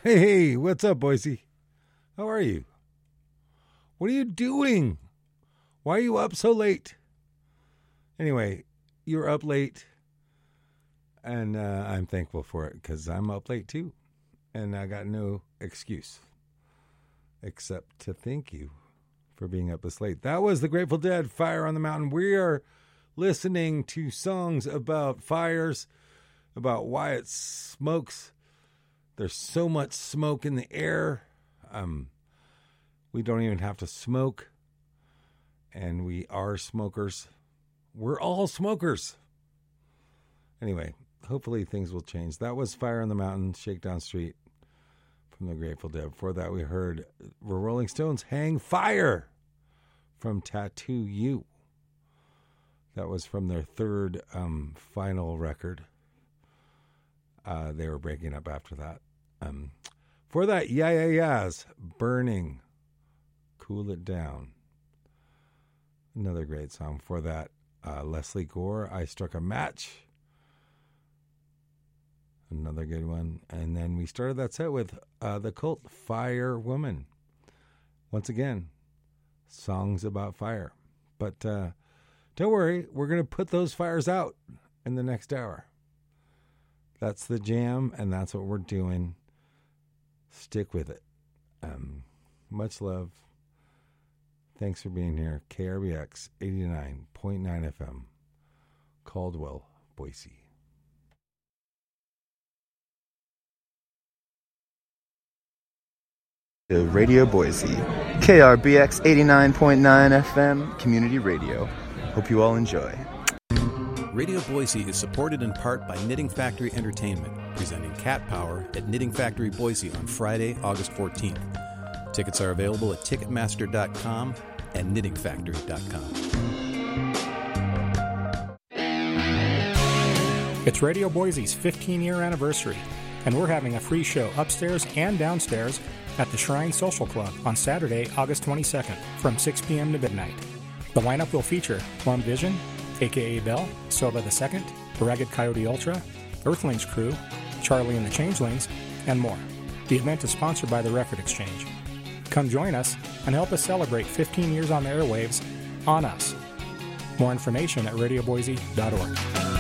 Hey, what's up, Boise? How are you? What are you doing? Why are you up so late? Anyway, you're up late, and I'm thankful for it because I'm up late too, and I got no excuse except to thank you for being up this late. That was the Grateful Dead, Fire on the Mountain. We are listening to songs about fires, about why it smokes. There's so much smoke in the air. We don't even have to smoke. And we are smokers. We're all smokers. Anyway, hopefully things will change. That was Fire on the Mountain, Shakedown Street from the Grateful Dead. Before that, we heard the Rolling Stones, Hang Fire from Tattoo You. That was from their third final record. They were breaking up after that. For that, Yeah Yeahs, Burning, Cool It Down. Another great song. For that, Leslie Gore, I Struck a Match. Another good one. And then we started that set with the Cult, Fire Woman. Once again, songs about fire. But don't worry, we're going to put those fires out in the next hour. That's the jam, and that's what we're doing. Stick with it. Much love. Thanks for being here. KRBX 89.9 FM, Caldwell, Boise. Radio Boise, KRBX 89.9 FM, Community Radio. Hope you all enjoy. Radio Boise is supported in part by Knitting Factory Entertainment, presenting Cat Power at Knitting Factory Boise on Friday, August 14th. Tickets are available at Ticketmaster.com and KnittingFactory.com. It's Radio Boise's 15-year anniversary, and we're having a free show upstairs and downstairs at the Shrine Social Club on Saturday, August 22nd from 6 p.m. to midnight. The lineup will feature Plum Vision, a.k.a. Bell, Silva II, Ragged Coyote Ultra, Earthlings Crew, Charlie and the Changelings, and more. The event is sponsored by the Record Exchange. Come join us and help us celebrate 15 years on the airwaves on us. More information at radioboise.org.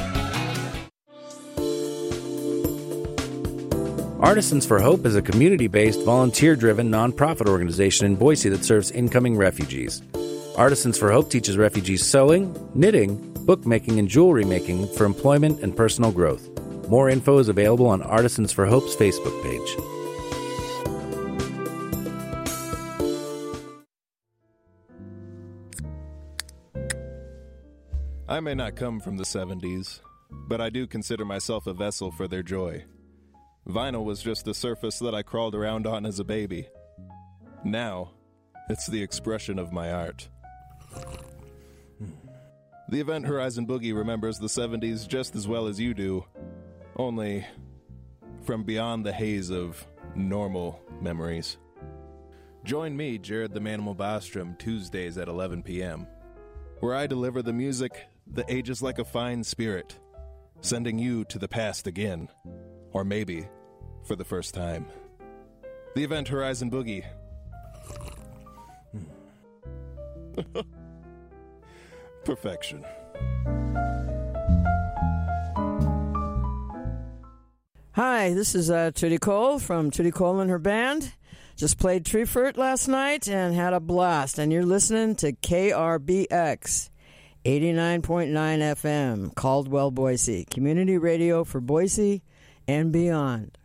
Artisans for Hope is a community-based, volunteer-driven nonprofit organization in Boise that serves incoming refugees. Artisans for Hope teaches refugees sewing, knitting, bookmaking, and jewelry making for employment and personal growth. More info is available on Artisans for Hope's Facebook page. I may not come from the 70s, but I do consider myself a vessel for their joy. Vinyl was just the surface that I crawled around on as a baby. Now, it's the expression of my art. The Event Horizon Boogie remembers the 70s just as well as you do, only from beyond the haze of normal memories. Join me, Jared the Manimal Bostrom, Tuesdays at 11 p.m., where I deliver the music that ages like a fine spirit, sending you to the past again, or maybe for the first time. The Event Horizon Boogie. Perfection. Hi, this is Tootie Cole from Tootie Cole and her band. Just played Treefort last night and had a blast. And you're listening to KRBX 89.9 FM, Caldwell, Boise. Community radio for Boise and beyond.